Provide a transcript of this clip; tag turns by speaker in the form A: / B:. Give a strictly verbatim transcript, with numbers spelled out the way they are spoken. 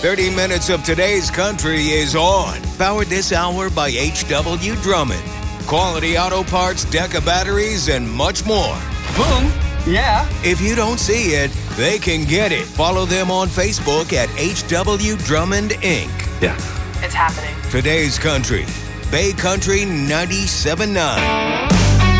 A: thirty minutes of today's country is on. Powered this hour by H W Drummond. Quality auto parts, Deca batteries, and much more.
B: Boom. Yeah.
A: If you don't see it, they can get it. Follow them on Facebook at H W Drummond Incorporated.
B: Yeah.
C: It's happening.
A: Today's country. Bay Country ninety-seven point nine.